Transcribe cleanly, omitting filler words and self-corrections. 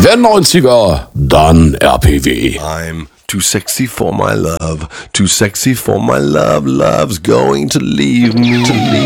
Wenn 90er, dann RPW. I'm too sexy for my love, too sexy for my love, love's going to leave me.